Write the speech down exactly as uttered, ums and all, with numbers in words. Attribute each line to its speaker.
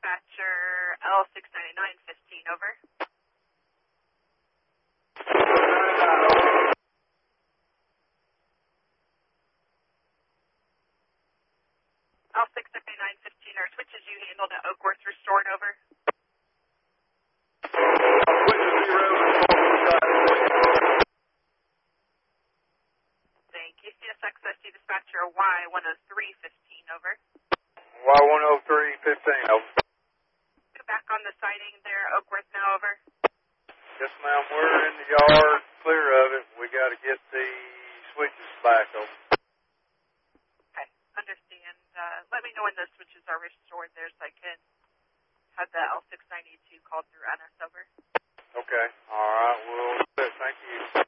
Speaker 1: dispatcher L six ninety-nine fifteen, over. L six ninety-nine fifteen, our switches you handled at Oakworth restored, over. Thank you. C S X S C dispatcher Y one oh three fifteen, over.
Speaker 2: Y one oh three fifteen, over.
Speaker 1: Go back on the sighting there, Oakworth now, over.
Speaker 2: Yes, ma'am, we're in the yard, clear of it. We got to get the switches back, over.
Speaker 1: Okay, understand. Uh, let me know when those switches are restored there so I can have the L six ninety-two called through on us, over.
Speaker 2: Okay, all right, well, thank you.